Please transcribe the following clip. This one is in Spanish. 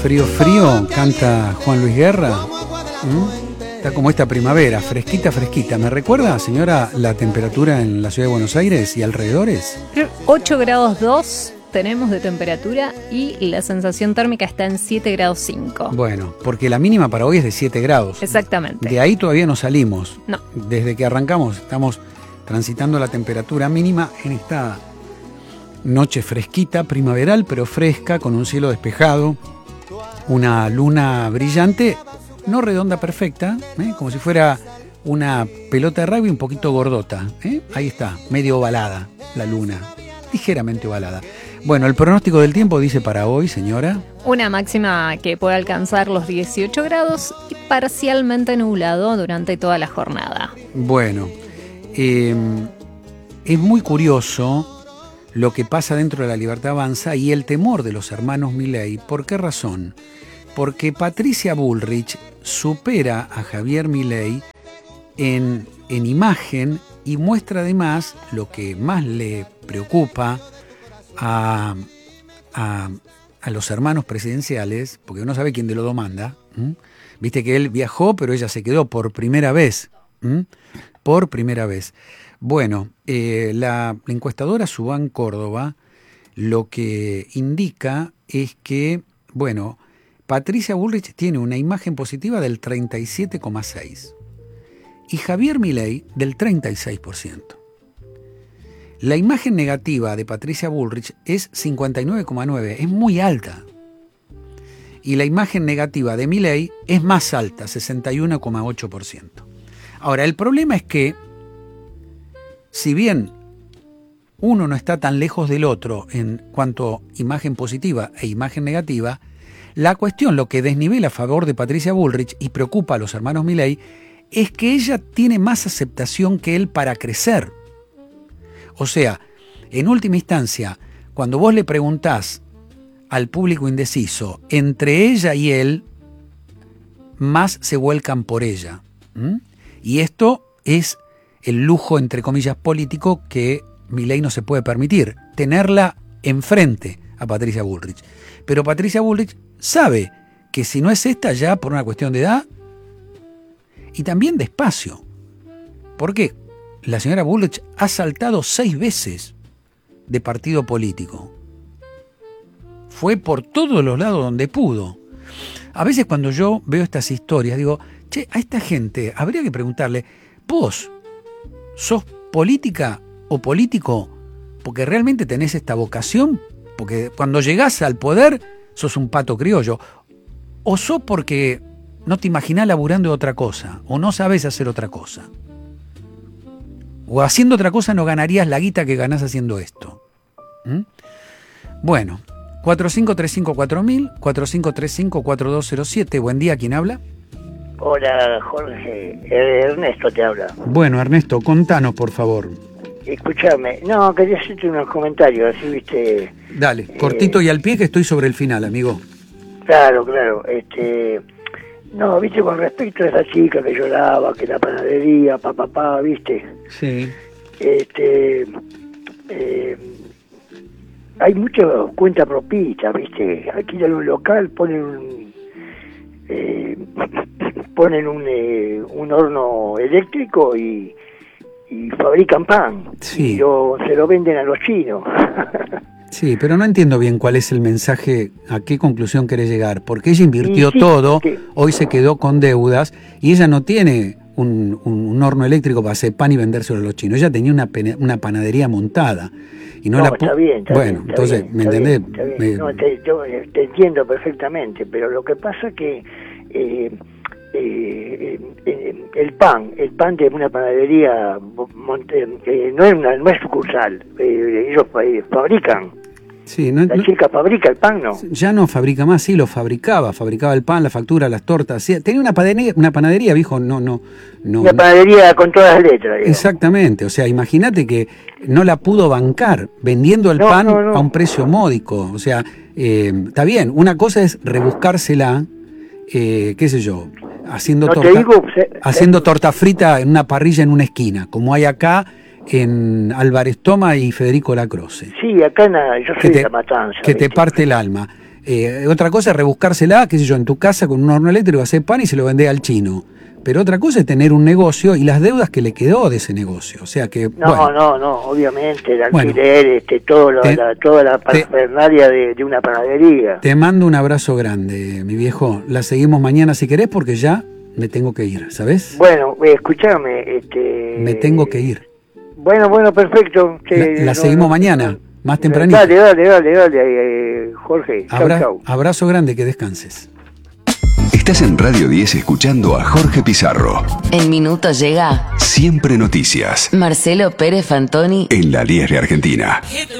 Frío, frío, canta Juan Luis Guerra. Está como esta primavera, fresquita, fresquita. ¿Me recuerda, señora, la temperatura en la ciudad de Buenos Aires y alrededores? 8 grados 2 tenemos de temperatura y la sensación térmica está en 7 grados 5. Bueno, porque la mínima para hoy es de 7 grados. Exactamente. De ahí todavía no salimos. No. Desde que arrancamos estamos transitando la temperatura mínima en esta noche fresquita, primaveral, pero fresca, con un cielo despejado, una luna brillante, no redonda perfecta, como si fuera una pelota de rugby un poquito gordota. Ahí está, medio ovalada la luna, ligeramente ovalada. Bueno, el pronóstico del tiempo dice para hoy, señora. Una máxima que puede alcanzar los 18 grados y parcialmente nublado durante toda la jornada. Bueno, es muy curioso lo que pasa dentro de La Libertad Avanza y el temor de los hermanos Milei. ¿Por qué razón? Porque Patricia Bullrich supera a Javier Milei en imagen y muestra además lo que más le preocupa a los hermanos presidenciales, porque uno sabe quién de los dos manda. Viste que él viajó, pero ella se quedó por primera vez. Por primera vez. Bueno, la encuestadora Subán Córdoba lo que indica es que, bueno, Patricia Bullrich tiene una imagen positiva del 37,6% y Javier Milei del 36%. La imagen negativa de Patricia Bullrich es 59,9%, es muy alta. Y la imagen negativa de Milei es más alta, 61,8%. Ahora, el problema es que, si bien uno no está tan lejos del otro en cuanto a imagen positiva e imagen negativa, la cuestión, lo que desnivela a favor de Patricia Bullrich y preocupa a los hermanos Milei, es que ella tiene más aceptación que él para crecer. O sea, en última instancia, cuando vos le preguntás al público indeciso, entre ella y él, más se vuelcan por ella. Y esto es el lujo, entre comillas, político que Milei no se puede permitir, tenerla enfrente a Patricia Bullrich. Pero Patricia Bullrich sabe que si no es esta, ya por una cuestión de edad y también de espacio. Porque la señora Bullrich ha saltado 6 veces de partido político. Fue por todos los lados donde pudo. A veces cuando yo veo estas historias, digo, che, a esta gente habría que preguntarle, ¿vos sos política o político porque realmente tenés esta vocación? Porque cuando llegás al poder sos un pato criollo. ¿O sos porque no te imaginás laburando de otra cosa? ¿O no sabés hacer otra cosa? ¿O haciendo otra cosa no ganarías la guita que ganás haciendo esto? Bueno, 45354000, 45354207. Buen día, ¿quién habla? Hola, Jorge. Ernesto te habla. Bueno, Ernesto, contanos, por favor. Escúchame. No, quería hacerte unos comentarios, así, viste. Dale, cortito y al pie, que estoy sobre el final, amigo. Claro. No, viste, con respecto a esa chica que lloraba, que la panadería, papá, viste. Sí. Hay mucha cuenta propista, viste. Aquí en un local ponen un horno eléctrico y fabrican pan. Sí. Y se lo venden a los chinos. Sí, pero no entiendo bien cuál es el mensaje, a qué conclusión querés llegar, porque ella invirtió todo, hoy se quedó con deudas y ella no tiene un horno eléctrico para hacer pan y vendérselo a los chinos. Ella tenía una panadería montada. Y no está bien. Bueno, entonces, ¿me entendés? No, yo te entiendo perfectamente, pero lo que pasa que el pan de una panadería no es sucursal, ellos fabrican. Sí, la chica fabrica el pan, ¿no? Ya no fabrica más, sí, fabricaba el pan, la factura, las tortas. Sí, tenía una panadería, viejo, no. Una panadería con todas las letras, digamos. Exactamente, o sea, imagínate que no la pudo bancar vendiendo el pan a un precio módico. O sea, está bien, una cosa es rebuscársela, qué sé yo, haciendo torta frita en una parrilla en una esquina, como hay acá en Álvarez Toma y Federico Lacroce. Sí, acá yo soy de La Matanza. Que te parte el alma. Otra cosa es rebuscársela, qué sé yo, en tu casa con un horno eléctrico, hacer pan y se lo vendés al chino. Pero otra cosa es tener un negocio y las deudas que le quedó de ese negocio. O sea que, No, obviamente, el alquiler, toda la parafernalia de una panadería. Te mando un abrazo grande, mi viejo. La seguimos mañana si querés, porque ya me tengo que ir, ¿sabes? Bueno, escúchame, me tengo que ir. Bueno, perfecto. La seguimos mañana, más tempranito. Dale, Jorge. Chau. Abrazo grande, que descanses. Estás en Radio 10 escuchando a Jorge Pizarro. En minutos llega Siempre Noticias. Marcelo Pérez Fantoni En la 10 de Argentina.